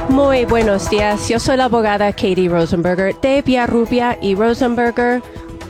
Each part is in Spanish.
Muy buenos días, yo soy la abogada Katie Rosenberger de Villarrubia y Rosenberger.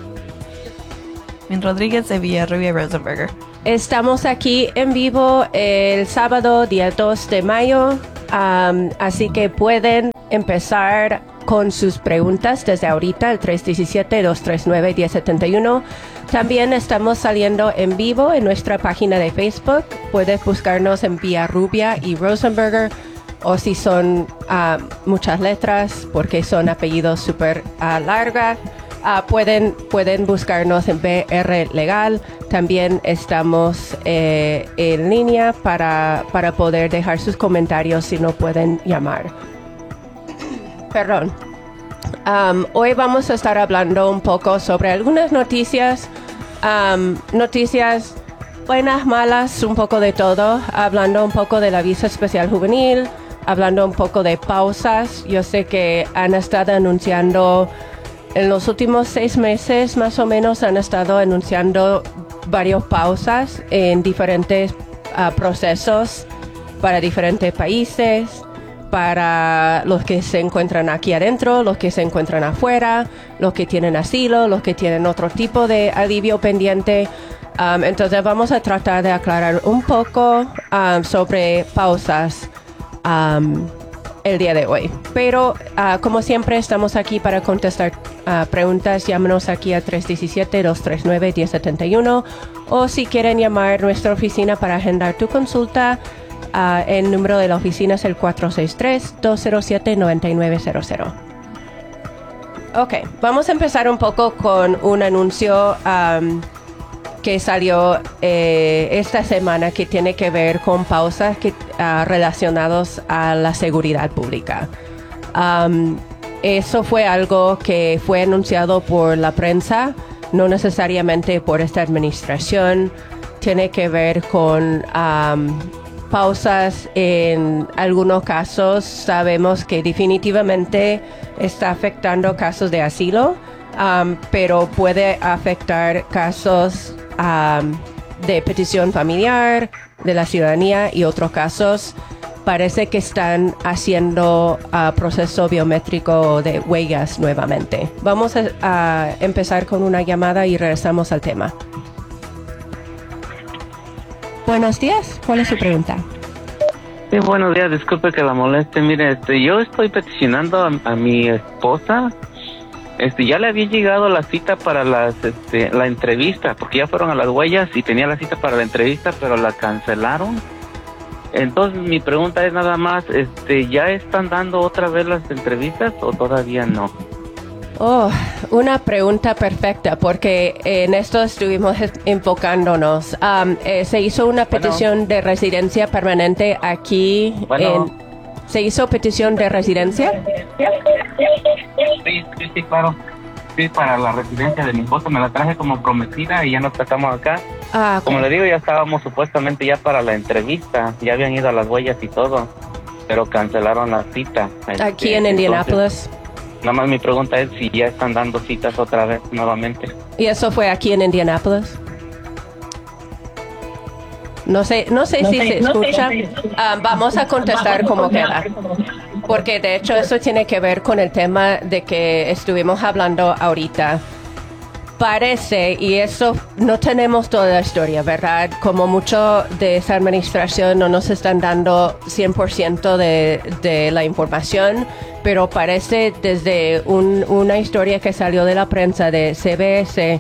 Rodríguez de Villarrubia y Rosenberger. Estamos aquí en vivo el sábado, día 2 de mayo, así que pueden empezar con sus preguntas desde ahorita, el 317-239-1071. También estamos saliendo en vivo en nuestra página de Facebook. Puedes buscarnos en Villarrubia y Rosenberger, o si son muchas letras, porque son apellidos súper largas, pueden buscarnos en BR Legal. También estamos en línea para poder dejar sus comentarios si no pueden llamar. Perdón. Hoy vamos a estar hablando un poco sobre algunas noticias, noticias buenas, malas, un poco de todo, hablando un poco de la visa especial juvenil, hablando un poco de pausas. Yo sé que han estado anunciando, en los últimos 6 meses más o menos, han estado anunciando varias pausas en diferentes procesos para diferentes países, para los que se encuentran aquí adentro, los que se encuentran afuera, los que tienen asilo, los que tienen otro tipo de alivio pendiente. Entonces vamos a tratar de aclarar un poco sobre pausas el día de hoy. Pero como siempre estamos aquí para contestar preguntas. Llámenos aquí a 317-239-1071, o si quieren llamar a nuestra oficina para agendar tu consulta, el número de la oficina es el 463-207-9900. Ok, vamos a empezar un poco con un anuncio que salió esta semana, que tiene que ver con pausas relacionadas a la seguridad pública. Eso fue algo que fue anunciado por la prensa, no necesariamente por esta administración. Tiene que ver con pausas en algunos casos. Sabemos que definitivamente está afectando casos de asilo, pero puede afectar casos de petición familiar, de la ciudadanía y otros casos. Parece que están haciendo proceso biométrico de huellas nuevamente. Vamos a empezar con una llamada y regresamos al tema. Buenos días, ¿cuál es su pregunta? Sí, buenos días, disculpe que la moleste. Mire, yo estoy peticionando a mi esposa. Ya le había llegado la cita para la entrevista, porque ya fueron a las huellas y tenía la cita para la entrevista, pero la cancelaron. Entonces mi pregunta es nada más, ¿ya están dando otra vez las entrevistas o todavía no? Oh, una pregunta perfecta, porque en esto estuvimos enfocándonos. Se hizo una petición de residencia permanente aquí. ¿Se hizo petición de residencia? Sí, claro. Sí, para la residencia de mi esposa me la traje como prometida y ya nos tratamos acá. Okay. Como le digo, ya estábamos supuestamente ya para la entrevista, ya habían ido a las huellas y todo, pero cancelaron la cita. Aquí en Indianapolis. Nada más mi pregunta es si ya están dando citas otra vez nuevamente. ¿Y eso fue aquí en Indianapolis? No sé si se escucha. Vamos a contestar como queda. Porque de hecho eso tiene que ver con el tema de que estuvimos hablando ahorita. Parece, y eso no tenemos toda la historia, ¿verdad? Como mucho de esa administración no nos están dando 100% de la información, pero parece desde una historia que salió de la prensa de CBS,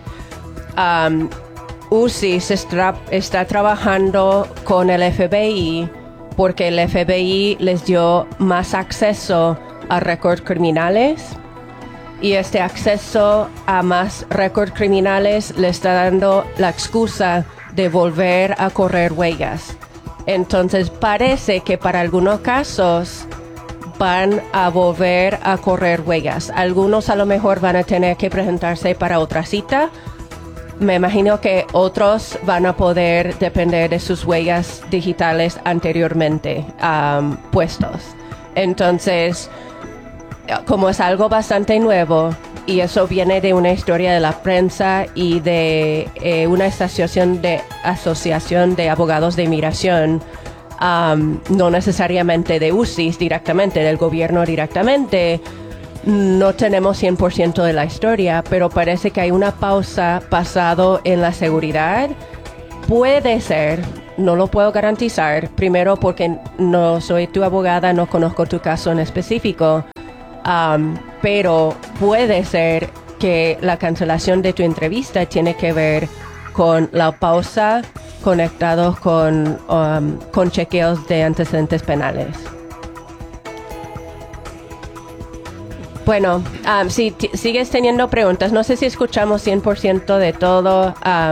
UCI está trabajando con el FBI porque el FBI les dio más acceso a récords criminales, y este acceso a más récords criminales le está dando la excusa de volver a correr huellas. Entonces parece que para algunos casos van a volver a correr huellas. Algunos a lo mejor van a tener que presentarse para otra cita. Me imagino que otros van a poder depender de sus huellas digitales anteriormente puestos. Entonces, como es algo bastante nuevo y eso viene de una historia de la prensa y de una asociación de abogados de inmigración, no necesariamente de UCIS directamente, del gobierno directamente. No tenemos 100% de la historia, pero parece que hay una pausa basado en la seguridad. Puede ser, no lo puedo garantizar, primero porque no soy tu abogada, no conozco tu caso en específico, pero puede ser que la cancelación de tu entrevista tiene que ver con la pausa conectados con chequeos de antecedentes penales. Bueno, si sigues teniendo preguntas, no sé si escuchamos 100% de todo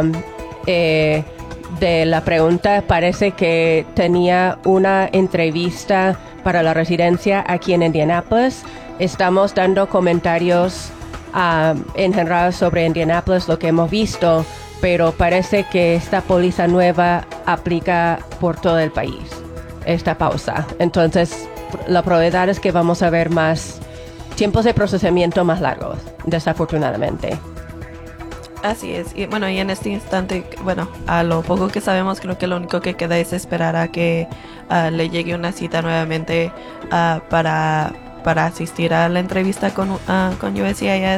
de la pregunta. Parece que tenía una entrevista para la residencia aquí en Indianapolis. Estamos dando comentarios en general sobre Indianapolis, lo que hemos visto, pero parece que esta póliza nueva aplica por todo el país, esta pausa. Entonces, la probabilidad es que vamos a ver más tiempos de procesamiento más largos, desafortunadamente. Así es. Y bueno, y en este instante, bueno, a lo poco que sabemos, creo que lo único que queda es esperar a que le llegue una cita nuevamente para asistir a la entrevista con USCIS,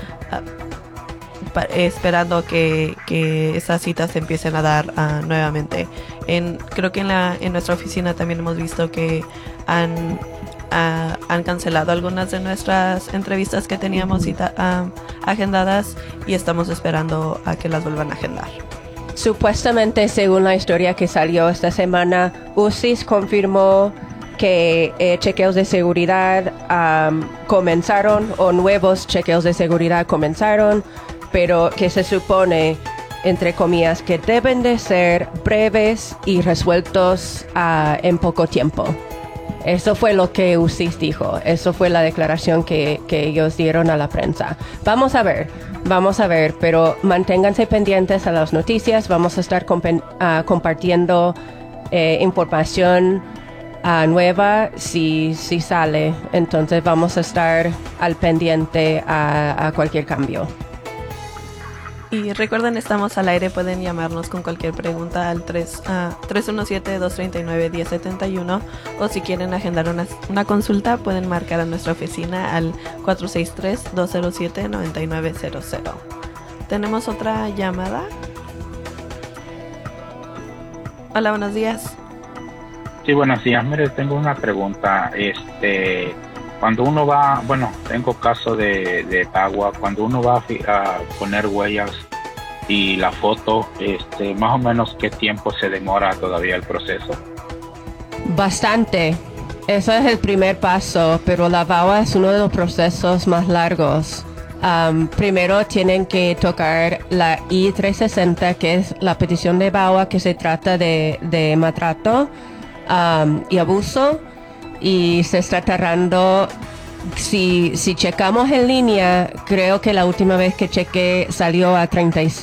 esperando que esas citas se empiecen a dar nuevamente. Creo que en nuestra oficina también hemos visto que han cancelado algunas de nuestras entrevistas que teníamos agendadas, y estamos esperando a que las vuelvan a agendar. Supuestamente, según la historia que salió esta semana, UCIS confirmó que chequeos de seguridad comenzaron, o nuevos chequeos de seguridad comenzaron, pero que se supone, entre comillas, que deben de ser breves y resueltos en poco tiempo. Eso fue lo que UCIS dijo. Eso fue la declaración que ellos dieron a la prensa. Vamos a ver, pero manténganse pendientes a las noticias. Vamos a estar compartiendo información nueva si sale. Entonces vamos a estar al pendiente a cualquier cambio. Y recuerden, estamos al aire, pueden llamarnos con cualquier pregunta al 317-239-1071, o si quieren agendar una consulta pueden marcar a nuestra oficina al 463-207-9900. ¿Tenemos otra llamada? Hola, buenos días. Sí, buenos días. Mire, tengo una pregunta. Cuando uno va, tengo caso de agua, cuando uno va a poner huellas y la foto, más o menos ¿qué tiempo se demora todavía el proceso? Bastante. Eso es el primer paso, pero la VAWA es uno de los procesos más largos. Primero tienen que tocar la I-360, que es la petición de VAWA, que se trata de maltrato y abuso. Y se está tardando, si checamos en línea, creo que la última vez que chequé salió a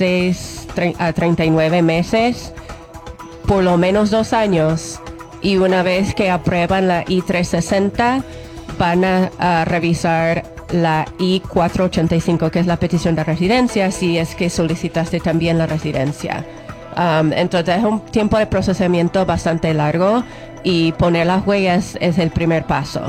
39 meses, por lo menos 2 años. Y una vez que aprueban la I-360, van a revisar la I-485, que es la petición de residencia, si es que solicitaste también la residencia. Entonces es un tiempo de procesamiento bastante largo, y poner las huellas es el primer paso.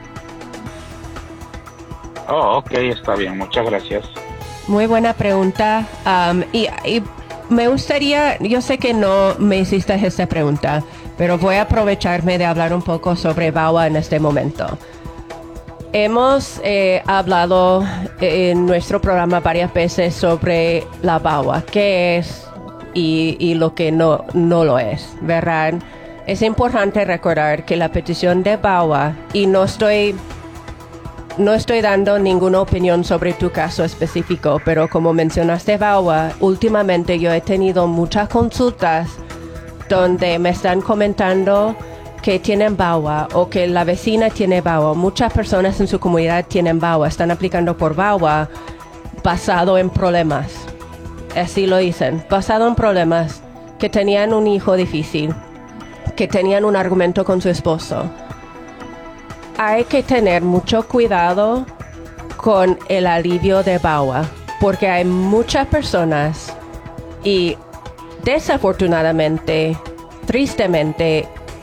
Oh, ok, está bien, muchas gracias. Muy buena pregunta. Y me gustaría, yo sé que no me hiciste esta pregunta, pero voy a aprovecharme de hablar un poco sobre VAWA en este momento. Hemos hablado en nuestro programa varias veces sobre la VAWA, qué es y lo que no lo es, ¿verdad? Es importante recordar que la petición de VAWA, y no estoy dando ninguna opinión sobre tu caso específico, pero como mencionaste VAWA, últimamente yo he tenido muchas consultas donde me están comentando que tienen VAWA o que la vecina tiene VAWA. Muchas personas en su comunidad tienen VAWA, están aplicando por VAWA basado en problemas. Así lo dicen, basado en problemas, que tenían un hijo difícil, que tenían un argumento con su esposo. Hay que tener mucho cuidado con el alivio de VAWA, porque hay muchas personas, y desafortunadamente, tristemente,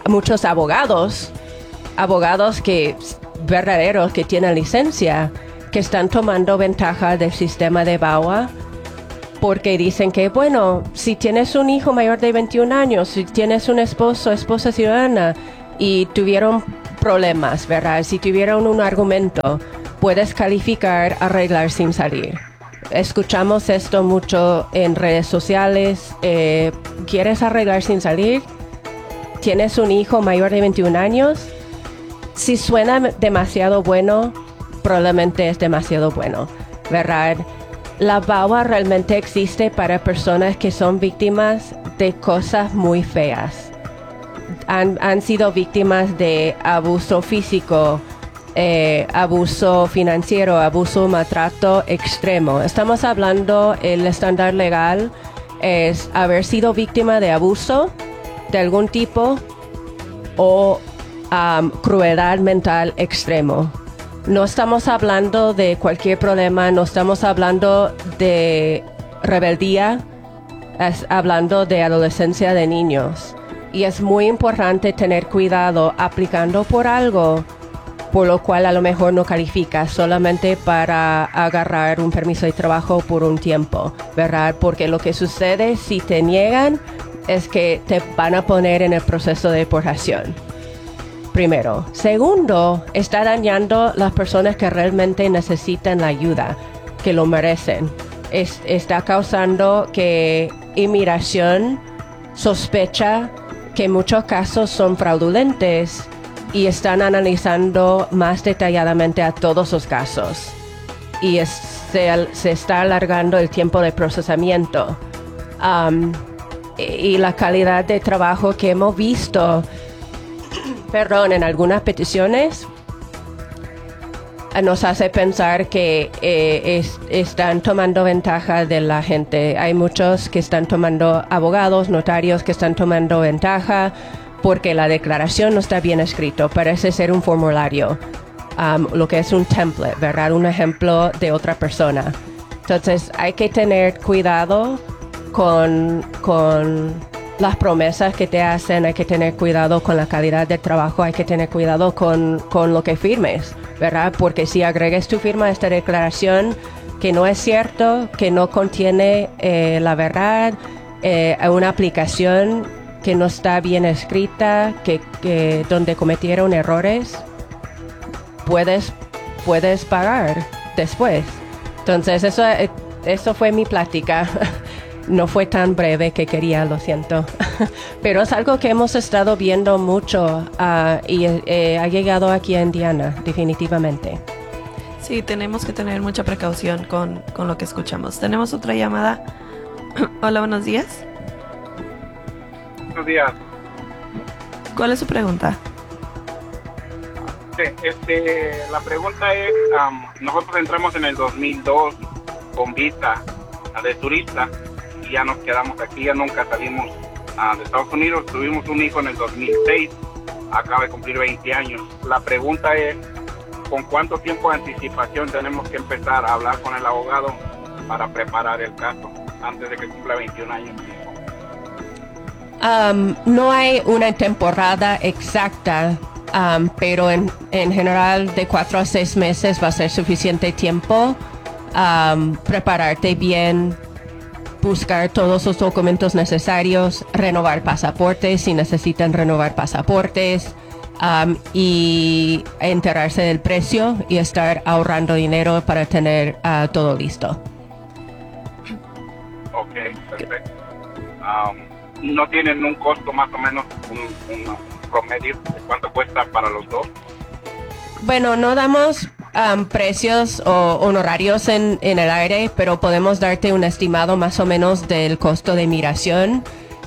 muchos abogados que verdaderos que tienen licencia, que están tomando ventaja del sistema de VAWA porque dicen que, bueno, si tienes un hijo mayor de 21 años, si tienes un esposa ciudadana y tuvieron problemas, ¿verdad? Si tuvieron un argumento, puedes calificar arreglar sin salir. Escuchamos esto mucho en redes sociales. ¿Quieres arreglar sin salir? ¿Tienes un hijo mayor de 21 años? Si suena demasiado bueno, probablemente es demasiado bueno, ¿verdad? La VAWA realmente existe para personas que son víctimas de cosas muy feas. Han sido víctimas de abuso físico, abuso financiero, abuso, maltrato extremo. Estamos hablando, el estándar legal es haber sido víctima de abuso de algún tipo o crueldad mental extremo. No estamos hablando de cualquier problema, no estamos hablando de rebeldía, es hablando de adolescencia de niños. Y es muy importante tener cuidado aplicando por algo por lo cual a lo mejor no calificas solamente para agarrar un permiso de trabajo por un tiempo, ¿verdad? Porque lo que sucede si te niegan es que te van a poner en el proceso de deportación. Primero. Segundo, está dañando las personas que realmente necesitan la ayuda, que lo merecen. Está causando que inmigración sospecha que en muchos casos son fraudulentos y están analizando más detalladamente a todos los casos. Y se está alargando el tiempo de procesamiento. Y la calidad de trabajo que hemos visto en algunas peticiones nos hace pensar que están tomando ventaja de la gente. Hay muchos que están tomando abogados, notarios que están tomando ventaja porque la declaración no está bien escrito. Parece ser un formulario, lo que es un template, ¿verdad? Un ejemplo de otra persona. Entonces hay que tener cuidado con las promesas que te hacen, hay que tener cuidado con la calidad del trabajo, hay que tener cuidado con lo que firmes, ¿verdad? Porque si agregues tu firma a esta declaración que no es cierto, que no contiene la verdad, una aplicación que no está bien escrita, que donde cometieron errores, puedes pagar después. Entonces eso fue mi plática. No fue tan breve que quería, lo siento. Pero es algo que hemos estado viendo mucho y ha llegado aquí a Indiana, definitivamente. Sí, tenemos que tener mucha precaución con lo que escuchamos. Tenemos otra llamada. Hola, buenos días. Buenos días. ¿Cuál es su pregunta? Sí, la pregunta es, nosotros entramos en el 2002 con visa de turista y ya nos quedamos aquí, ya nunca salimos de Estados Unidos. Tuvimos un hijo en el 2006, acaba de cumplir 20 años. La pregunta es, ¿con cuánto tiempo de anticipación tenemos que empezar a hablar con el abogado para preparar el caso antes de que cumpla 21 años? No hay una temporada exacta, pero en general de 4 a 6 meses va a ser suficiente tiempo. Prepararte bien, buscar todos los documentos necesarios, renovar pasaportes si necesitan renovar pasaportes, y enterarse del precio y estar ahorrando dinero para tener todo listo. Ok, perfecto. ¿No tienen un costo más o menos, un promedio de cuánto cuesta para los dos? Bueno, no damos precios o honorarios en el aire, pero podemos darte un estimado más o menos del costo de migración.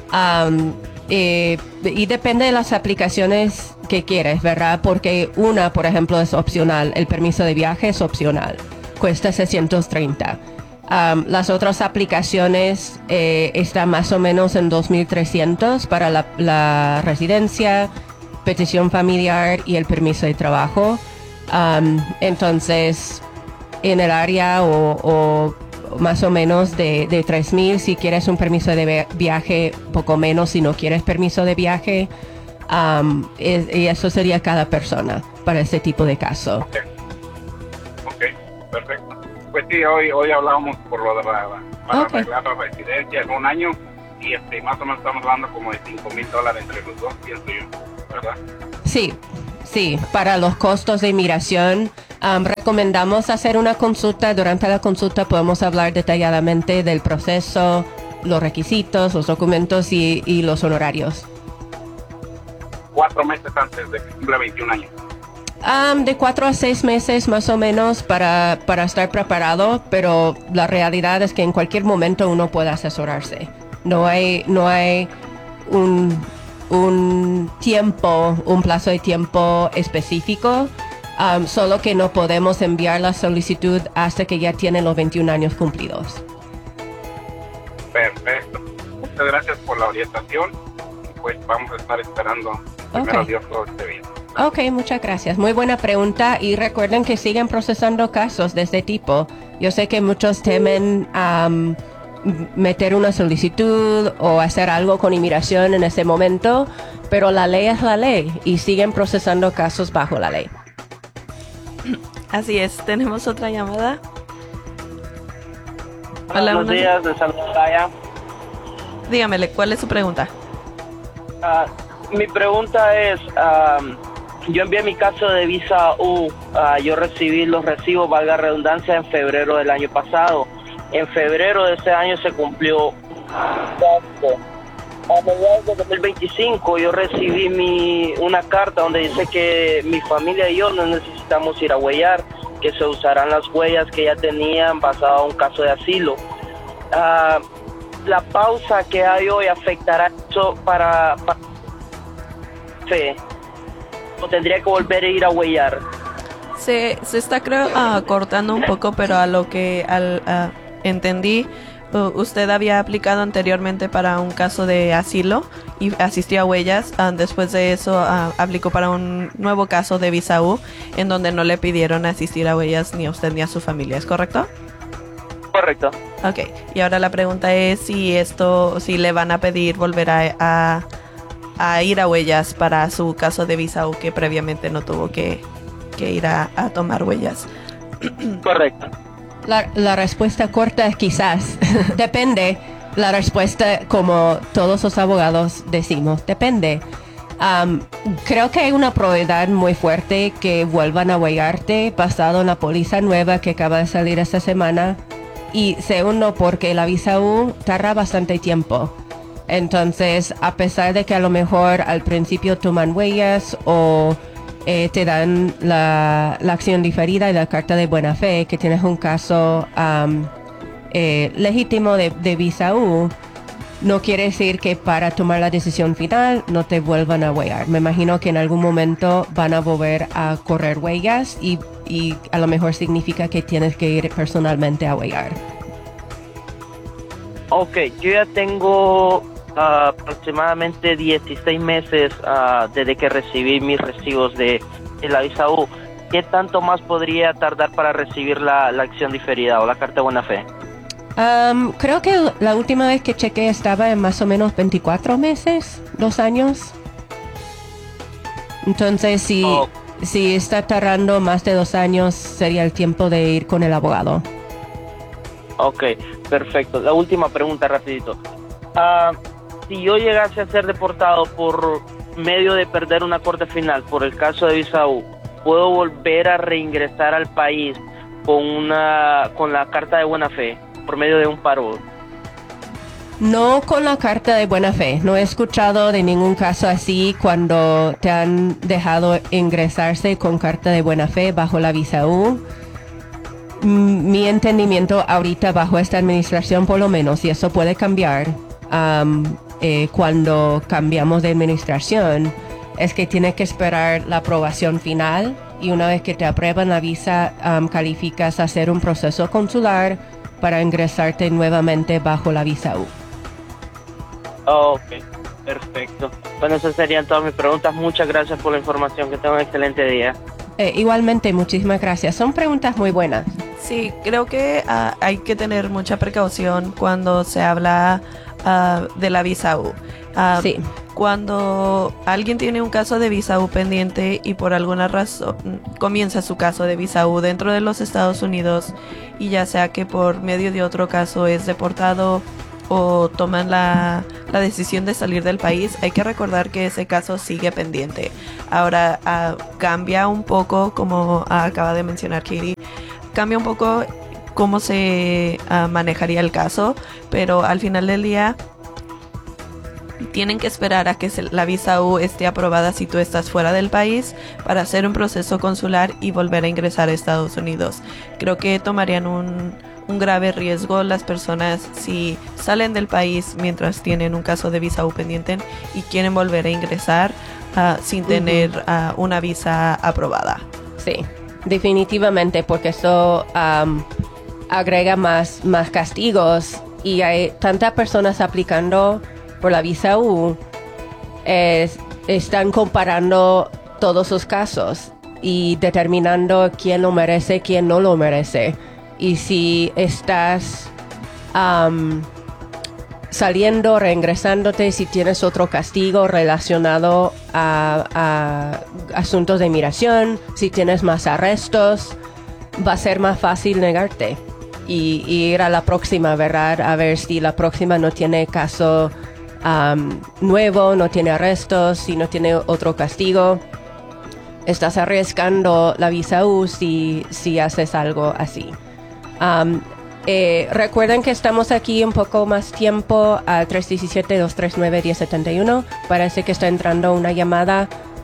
Y depende de las aplicaciones que quieres, ¿verdad? Porque una, por ejemplo, es opcional. El permiso de viaje es opcional. Cuesta $630. Las otras aplicaciones están más o menos en $2,300 para la residencia, petición familiar y el permiso de trabajo. Entonces, en el área o más o menos de $3,000 si quieres un permiso de viaje, poco menos si no quieres permiso de viaje. y eso sería cada persona para ese tipo de caso. Ok, perfecto. Pues sí, hoy hablábamos por lo de para arreglar la residencia en un año y más o menos estamos hablando como de $5,000 entre los dos, pienso yo, ¿verdad? Sí, para los costos de inmigración recomendamos hacer una consulta. Durante la consulta podemos hablar detalladamente del proceso, los requisitos, los documentos y los honorarios. 4 meses antes de que cumpla 21 años. De 4 a 6 meses más o menos para estar preparado, pero la realidad es que en cualquier momento uno puede asesorarse. No hay un plazo de tiempo específico, solo que no podemos enviar la solicitud hasta que ya tienen los 21 años cumplidos. Perfecto. Muchas gracias por la orientación. Pues vamos a estar esperando. Primero Dios, todo esté bien. Ok, muchas gracias. Muy buena pregunta y recuerden que siguen procesando casos de este tipo. Yo sé que muchos temen meter una solicitud o hacer algo con inmigración en ese momento, pero la ley es la ley y siguen procesando casos bajo la ley. Así es, tenemos otra llamada. Hola, buenos días, de Salvador. Dígamele, ¿cuál es su pregunta? Mi pregunta es, yo envié mi caso de visa U, yo recibí los recibos, valga redundancia, en febrero del año pasado. En febrero de ese año se cumplió. A mediados de 2025 yo recibí una carta donde dice que mi familia y yo no necesitamos ir a huellar, que se usarán las huellas que ya tenían basado en un caso de asilo. La pausa que hay hoy afectará eso para fe. ¿O tendría que volver a ir a huellar? Se está cortando un poco, pero a lo que entendí, usted había aplicado anteriormente para un caso de asilo y asistió a huellas. Después de eso aplicó para un nuevo caso de visa U, en donde no le pidieron asistir a huellas ni a usted ni a su familia, ¿es correcto? Correcto. Ok, y ahora la pregunta es si le van a pedir volver a ir a huellas para su caso de visa U, que previamente no tuvo que ir a tomar huellas. Correcto. La respuesta corta es quizás. Depende. La respuesta, como todos los abogados decimos, depende. Creo que hay una probabilidad muy fuerte que vuelvan a huellarte basado en la póliza nueva que acaba de salir esta semana. Y segundo, porque la visa U tarda bastante tiempo. Entonces, a pesar de que a lo mejor al principio toman huellas o te dan la acción diferida y la carta de buena fe, que tienes un caso legítimo de visa U, no quiere decir que para tomar la decisión final no te vuelvan a huellar. Me imagino que en algún momento van a volver a correr huellas y a lo mejor significa que tienes que ir personalmente a huellar. Ok, yo ya tengo aproximadamente 16 meses desde que recibí mis recibos de la visa U. ¿Qué tanto más podría tardar para recibir la acción diferida o la carta de buena fe? Creo que la última vez que chequeé estaba en más o menos 24 meses, 2 años. Entonces, si está tardando más de 2 años, sería el tiempo de ir con el abogado. Ok, perfecto. La última pregunta, rapidito. Si yo llegase a ser deportado por medio de perder una corte final por el caso de visa U, ¿puedo volver a reingresar al país con la carta de buena fe por medio de un parol? No con la carta de buena fe. No he escuchado de ningún caso así cuando te han dejado ingresarse con carta de buena fe bajo la visa U. Mi entendimiento ahorita bajo esta administración, por lo menos, y eso puede cambiar cuando cambiamos de administración, es que tienes que esperar la aprobación final y una vez que te aprueban la visa, calificas a hacer un proceso consular para ingresarte nuevamente bajo la visa U. Ok, perfecto. Bueno, esas serían todas mis preguntas. Muchas gracias por la información. Que tengan un excelente día. Igualmente, muchísimas gracias. Son preguntas muy buenas. Sí, creo que hay que tener mucha precaución cuando se habla de la visa U. Sí. cuando alguien tiene un caso de visa U pendiente y por alguna razón comienza su caso de visa U dentro de los Estados Unidos, y ya sea que por medio de otro caso es deportado o toman la decisión de salir del país, hay que recordar que ese caso sigue pendiente. Ahora cambia un poco, como acaba de mencionar Katie, cambia un poco cómo se manejaría el caso, pero al final del día tienen que esperar a que la visa U esté aprobada si tú estás fuera del país para hacer un proceso consular y volver a ingresar a Estados Unidos. Creo que tomarían un grave riesgo las personas si salen del país mientras tienen un caso de visa U pendiente y quieren volver a ingresar sin tener una visa aprobada. Sí, definitivamente, porque eso agrega más castigos, y hay tantas personas aplicando por la visa U, están comparando todos sus casos y determinando quién lo merece, quién no lo merece. Y si estás saliendo, reingresándote, si tienes otro castigo relacionado a asuntos de inmigración, si tienes más arrestos, va a ser más fácil negarte y ir a la próxima, ¿verdad? A ver si la próxima no tiene caso nuevo, no tiene arrestos, si no tiene otro castigo. Estás arriesgando la visa U si haces algo así. Recuerden que estamos aquí un poco más tiempo al 317-239-1071. Parece que está entrando una llamada.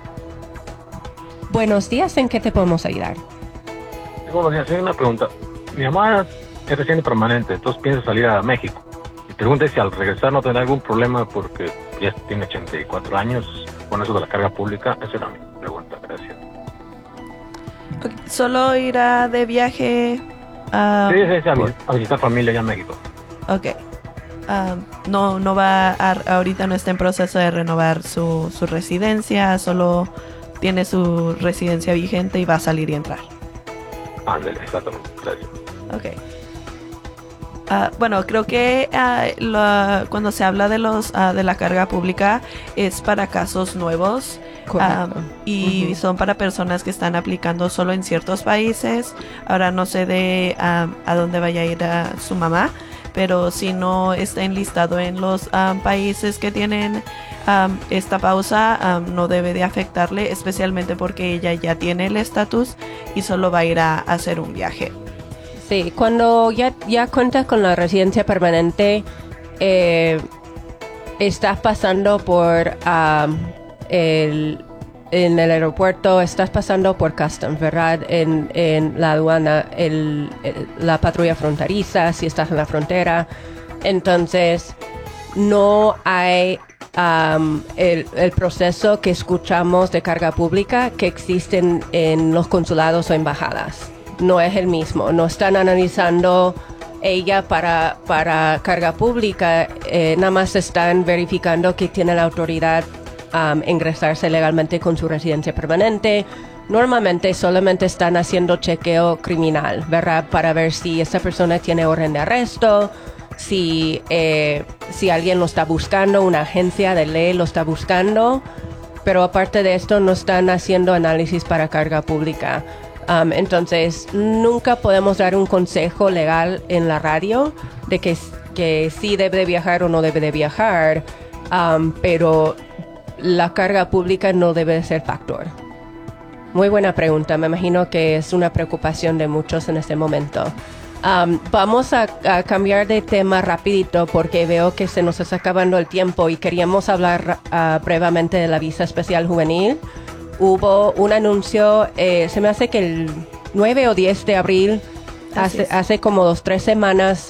Buenos días, ¿en qué te podemos ayudar? Buenos días, tengo una pregunta. Mi mamá es residente permanente, entonces piensa salir a México. Mi pregunta es si al regresar no tendrá algún problema porque ya tiene 84 años con eso de la carga pública. Esa era mi pregunta, gracias. Okay. ¿Solo irá de viaje? Sí, a visitar familia allá en México. Ok. No va ahorita no está en proceso de renovar su residencia, solo tiene su residencia vigente y va a salir y entrar. Ándale, exactamente, gracias. Ok. Bueno, creo que cuando se habla de la carga pública es para casos nuevos. Y son para personas que están aplicando solo en ciertos países. Ahora no sé a dónde vaya a ir su mamá, pero si no está enlistado en los países que tienen esta pausa, no debe de afectarle, especialmente porque ella ya tiene el estatus y solo va a ir a hacer un viaje. Sí, cuando ya cuentas con la residencia permanente, estás pasando por en el aeropuerto, estás pasando por customs, ¿verdad? En la aduana, la patrulla fronteriza, si estás en la frontera. Entonces, no hay el proceso que escuchamos de carga pública que existen en los consulados o embajadas. No es el mismo. No están analizando ella para carga pública, nada más están verificando que tiene la autoridad ingresarse legalmente con su residencia permanente. Normalmente solamente están haciendo chequeo criminal, ¿verdad? Para ver si esa persona tiene orden de arresto, si alguien lo está buscando, una agencia de ley lo está buscando. Pero aparte de esto, no están haciendo análisis para carga pública. Entonces, nunca podemos dar un consejo legal en la radio de que sí debe de viajar o no debe de viajar, pero la carga pública no debe de ser factor. Muy buena pregunta. Me imagino que es una preocupación de muchos en este momento. Vamos a cambiar de tema rapidito porque veo que se nos está acabando el tiempo y queríamos hablar brevemente de la visa especial juvenil. Hubo un anuncio, se me hace que el 9 o 10 de abril, hace como 2-3 semanas,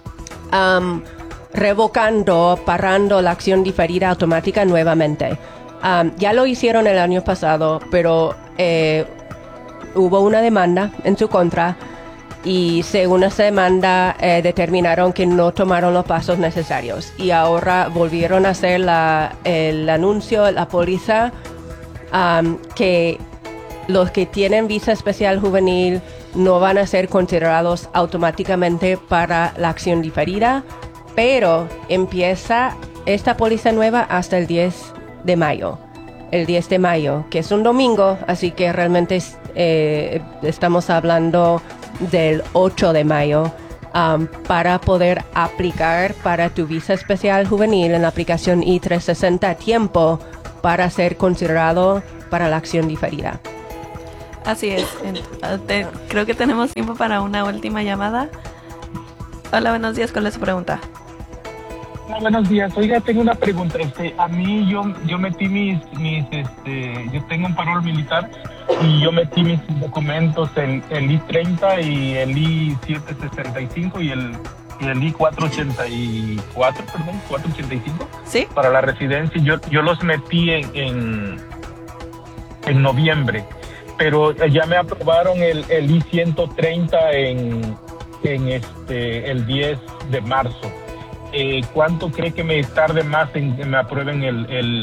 revocando, parando la acción diferida automática nuevamente. Ya lo hicieron el año pasado, pero hubo una demanda en su contra y según esa demanda determinaron que no tomaron los pasos necesarios y ahora volvieron a hacer el anuncio, la póliza, que los que tienen visa especial juvenil no van a ser considerados automáticamente para la acción diferida, pero empieza esta póliza nueva hasta el 10 de mayo. El 10 de mayo, que es un domingo, así que realmente estamos hablando del 8 de mayo para poder aplicar para tu visa especial juvenil en la aplicación I-360 a tiempo para ser considerado para la acción diferida. Así es. Creo que tenemos tiempo para una última llamada. Hola, buenos días. ¿Cuál es su pregunta? Hola, buenos días. Oiga, tengo una pregunta. A mí yo metí yo tengo un parol militar y yo metí mis documentos en el I-30 y el I-765 y el I-485, perdón, 485. ¿Sí? Para la residencia. Yo los metí en noviembre, pero ya me aprobaron el I-130 en el 10 de marzo. ¿Cuánto cree que me tarde más en que me aprueben el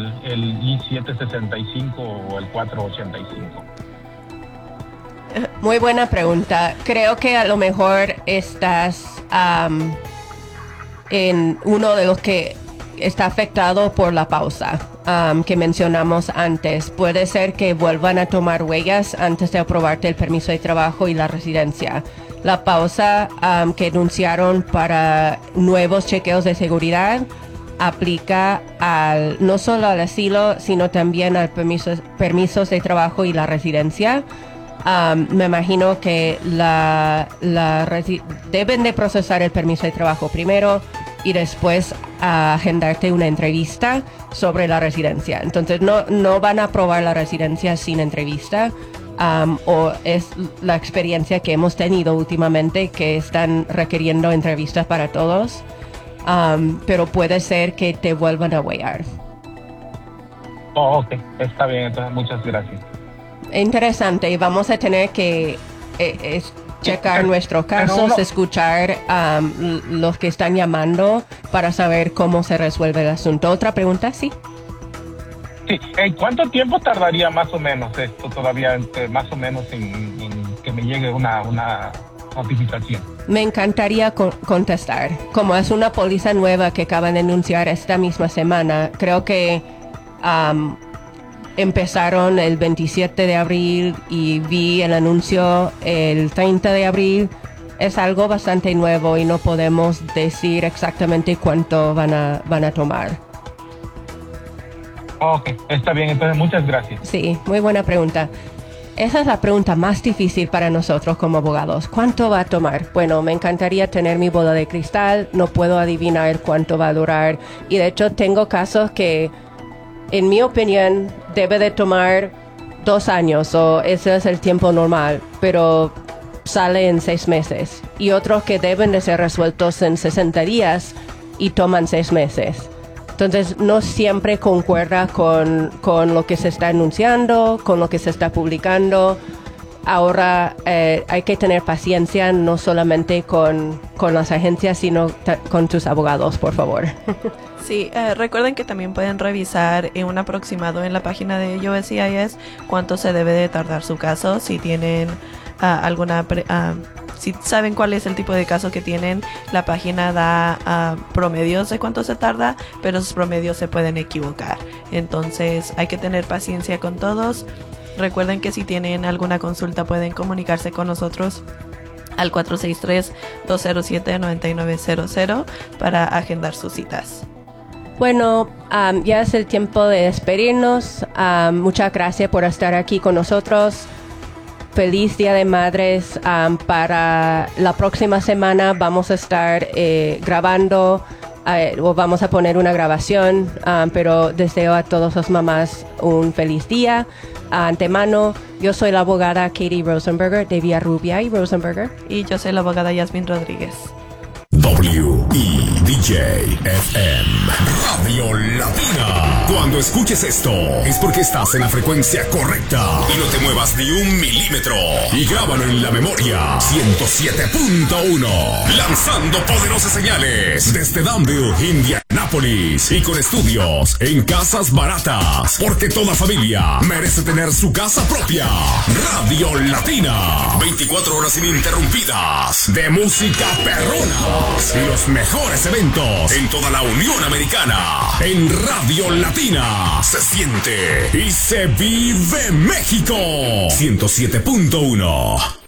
I-765 o el 485? Muy buena pregunta. Creo que a lo mejor estás en uno de los que está afectado por la pausa que mencionamos antes. Puede ser que vuelvan a tomar huellas antes de aprobarte el permiso de trabajo y la residencia. La pausa que anunciaron para nuevos chequeos de seguridad aplica no solo al asilo, sino también al permisos de trabajo y la residencia. Me imagino que deben de procesar el permiso de trabajo primero y después agendarte una entrevista sobre la residencia. Entonces no van a aprobar la residencia sin entrevista. O es la experiencia que hemos tenido últimamente, que están requiriendo entrevistas para todos, pero puede ser que te vuelvan a huellar. Oh, ok, está bien, entonces muchas gracias. Interesante, y vamos a tener que checar nuestros casos, escuchar los que están llamando para saber cómo se resuelve el asunto. ¿Otra pregunta? Sí. Sí, ¿cuánto tiempo tardaría más o menos esto todavía, más o menos en que me llegue una notificación? Me encantaría contestar. Como es una póliza nueva que acaban de anunciar esta misma semana, creo que empezaron el 27 de abril y vi el anuncio el 30 de abril. Es algo bastante nuevo y no podemos decir exactamente cuánto van a tomar. Ok, está bien, entonces muchas gracias. Sí, muy buena pregunta. Esa es la pregunta más difícil para nosotros como abogados. ¿Cuánto va a tomar? Bueno, me encantaría tener mi bola de cristal, no puedo adivinar cuánto va a durar. Y de hecho tengo casos que, en mi opinión, debe de tomar 2 años o ese es el tiempo normal, pero sale en 6 meses. Y otros que deben de ser resueltos en 60 días y toman 6 meses. Entonces, no siempre concuerda con lo que se está anunciando, con lo que se está publicando. Ahora hay que tener paciencia, no solamente con las agencias, sino con tus abogados, por favor. Sí, recuerden que también pueden revisar un aproximado en la página de USCIS cuánto se debe de tardar su caso. Si tienen si saben cuál es el tipo de caso que tienen, la página da promedios de cuánto se tarda, pero esos promedios se pueden equivocar. Entonces hay que tener paciencia con todos. Recuerden que si tienen alguna consulta pueden comunicarse con nosotros al 463-207-9900 para agendar sus citas. Bueno, ya es el tiempo de despedirnos. Muchas gracias por estar aquí con nosotros. Feliz Día de Madres. Para la próxima semana vamos a estar grabando o vamos a poner una grabación, pero deseo a todas las mamás un feliz día. Antemano, yo soy la abogada Katie Rosenberger de Villarrubia y Rosenberger. Y yo soy la abogada Yasmin Rodríguez. WIDJ-FM Radio Latina. Cuando escuches esto es porque estás en la frecuencia correcta y no te muevas ni un milímetro. Y grábalo en la memoria. 107.1. Lanzando poderosas señales desde Danville, Indiana. Indianápolis y con estudios en Casas Baratas, porque toda familia merece tener su casa propia. Radio Latina, 24 horas ininterrumpidas de música perrona y los mejores eventos en toda la Unión Americana. En Radio Latina se siente y se vive México. 107.1